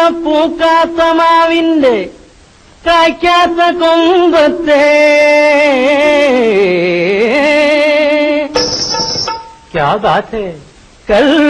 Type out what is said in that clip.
പൂക്കാത്ത മാവിന്റെ കായ്ക്കാത്ത കൊമ്പത്തെ ക്യാ ബാത് ഹൈ കൽ